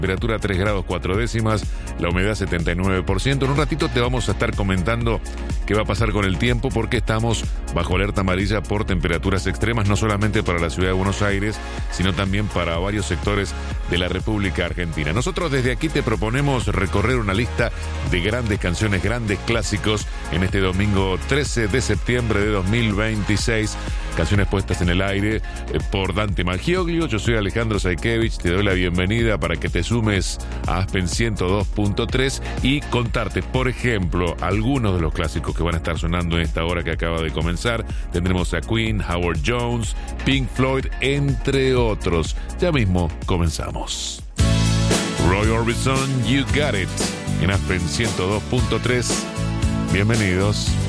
Temperatura 3 grados 4 décimas, la humedad 79%. En un ratito te vamos a estar comentando qué va a pasar con el tiempo porque estamos bajo alerta amarilla por temperaturas extremas, no solamente para la ciudad de Buenos Aires, sino también para varios sectores de la República Argentina. Nosotros desde aquí te proponemos recorrer una lista de grandes canciones, grandes clásicos en este domingo 13 de septiembre de 2026. Canciones puestas en el aire por Dante Malgioglio. Yo soy Alejandro Saikevich, te doy la bienvenida para que te sumes a Aspen 102.3 y contarte, por ejemplo, algunos de los clásicos que van a estar sonando en esta hora que acaba de comenzar. Tendremos a Queen, Howard Jones, Pink Floyd, entre otros. Ya mismo comenzamos. Roy Orbison, You Got It, en Aspen 102.3. Bienvenidos.